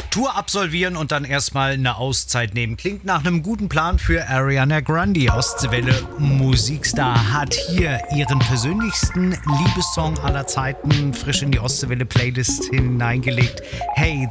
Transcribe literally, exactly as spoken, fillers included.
Tour absolvieren und dann erstmal eine Auszeit nehmen. Klingt nach einem guten Plan für Ariana Grande. Ostseewelle Musikstar hat hier ihren persönlichsten Liebessong aller Zeiten frisch in die Ostseewelle Playlist hineingelegt. Hey,